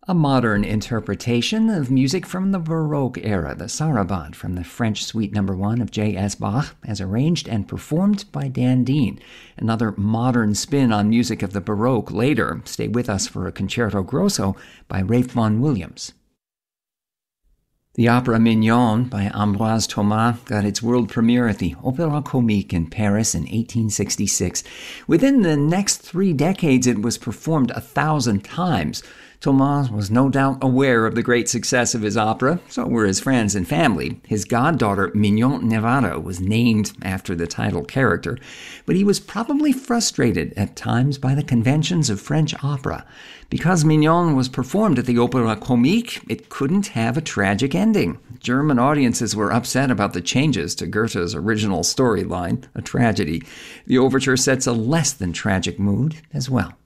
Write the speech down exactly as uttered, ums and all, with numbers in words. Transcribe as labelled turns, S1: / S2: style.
S1: A modern interpretation of music from the Baroque era, the Sarabande from the French Suite Number One of J S. Bach, as arranged and performed by Dan Dean. Another modern spin on music of the Baroque later. Stay with us for a Concerto Grosso by Ralph Vaughan Williams. The opera Mignon by Ambroise Thomas got its world premiere at the Opéra Comique in Paris in eighteen sixty-six. Within the next three decades, it was performed a thousand times. Thomas was no doubt aware of the great success of his opera, so were his friends and family. His goddaughter, Mignon Nevada, was named after the title character, but he was probably frustrated at times by the conventions of French opera. Because Mignon was performed at the Opéra Comique, it couldn't have a tragic ending. German audiences were upset about the changes to Goethe's original storyline, a tragedy. The overture sets a less than tragic mood as well.